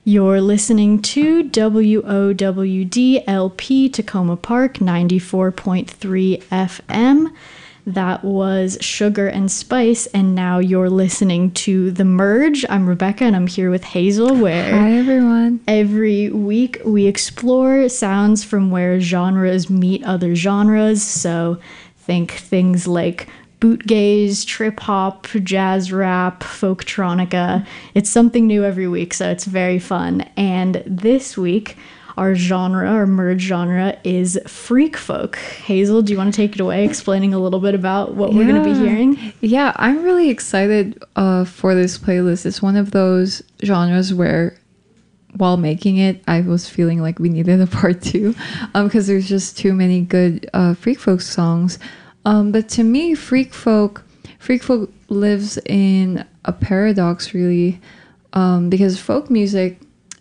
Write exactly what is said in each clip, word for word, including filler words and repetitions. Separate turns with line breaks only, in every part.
You're listening to W O W D L P Tacoma Park ninety-four point three F M. That was Sugar and Spice, and now you're listening to The Merge. I'm Rebecca, and I'm here with Hazel, where
Hi, everyone.
Every week we explore sounds from where genres meet other genres. So think things like bootgaze, trip hop, jazz rap, folktronica. It's something new every week, so it's very fun. And this week, our genre, our merge genre, is freak folk. Hazel, do you want to take it away, explaining a little bit about what
yeah.
we're going to be hearing?
Yeah, I'm really excited uh, for this playlist. It's one of those genres where, while making it, I was feeling like we needed a part two, um, because there's just too many good uh, freak folk songs. Um, but to me, freak folk, freak folk lives in a paradox, really, um, because folk music,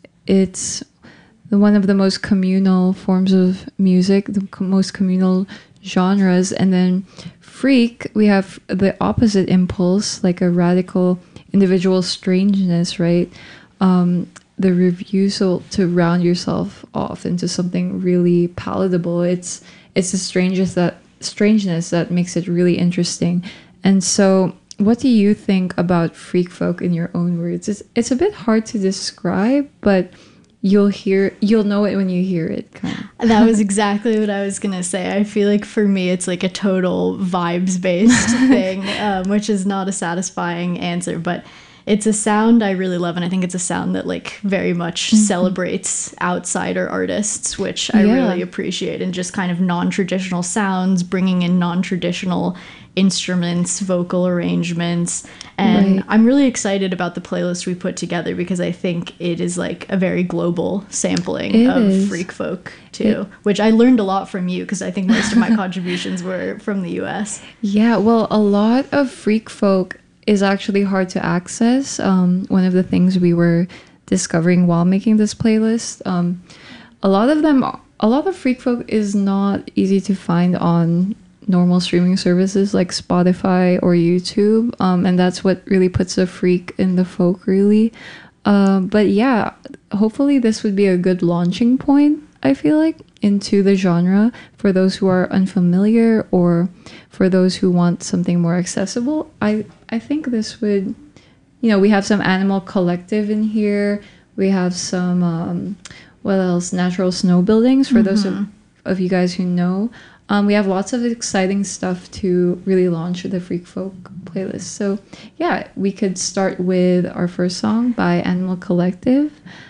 it's one of the most communal forms of music, the most communal genres. And then freak, we have the opposite impulse, like a radical individual strangeness, right? Um, the refusal to round yourself off into something really palatable. It's it's the strangest that strangeness that makes it really interesting. And so what do you think about freak folk in your own words? It's it's a bit hard to describe, but you'll hear you'll know it when you hear it, kind of.
That was exactly what I was gonna say. I feel like for me it's like a total vibes based thing, um, which is not a satisfying answer, but it's a sound I really love, and I think it's a sound that like very much mm-hmm. celebrates outsider artists, which I yeah. really appreciate, and just kind of non-traditional sounds, bringing in non-traditional instruments, vocal arrangements. And right. I'm really excited about the playlist we put together because I think it is like a very global sampling it of is. freak folk too, it, which I learned a lot from you because I think most of my contributions were from the U S.
Yeah, well, a lot of freak folk is actually hard to access. Um, one of the things we were discovering while making this playlist, um, a lot of them, a lot of freak folk is not easy to find on normal streaming services like Spotify or YouTube, um, and that's what really puts a freak in the folk, really. Uh, but yeah, hopefully this would be a good launching point, I feel like, into the genre for those who are unfamiliar or for those who want something more accessible. I I think this would, you know, we have some Animal Collective in here. We have some, um, what else? Natural Snow Buildings, for mm-hmm. those of, of you guys who know. Um, we have lots of exciting stuff to really launch the Freak Folk playlist. So yeah, we could start with our first song by Animal Collective.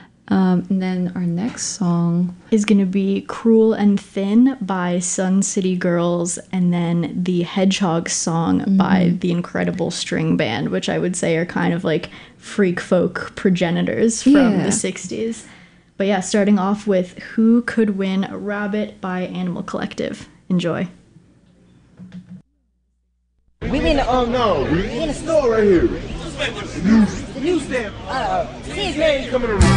Um, and then our next song
is going to be Cruel and Thin by Sun City Girls, and then the Hedgehog song mm-hmm. by the Incredible String Band, which I would say are kind of like freak folk progenitors from yeah. the sixties. But yeah, starting off with Who Could Win a Rabbit by Animal Collective. Enjoy.
We in the um no, we in the store right here. The newsstand. Uh, see, Mary coming around.